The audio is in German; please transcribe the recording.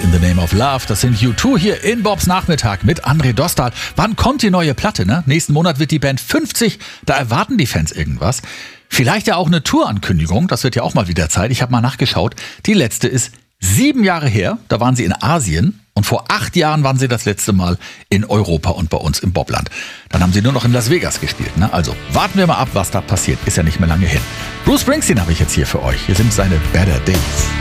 in the Name of Love. Das sind U2 hier in Bobs Nachmittag mit André Dostal. Wann kommt die neue Platte, ne? Nächsten Monat wird die Band 50. Da erwarten die Fans irgendwas. Vielleicht ja auch eine Tourankündigung. Das wird ja auch mal wieder Zeit. Ich habe mal nachgeschaut. Die letzte ist 7 Jahre her. Da waren sie in Asien. Und vor 8 Jahren waren sie das letzte Mal in Europa und bei uns im Bobland. Dann haben sie nur noch in Las Vegas gespielt, ne? Also warten wir mal ab, was da passiert. Ist ja nicht mehr lange hin. Bruce Springsteen habe ich jetzt hier für euch. Hier sind seine Better Days.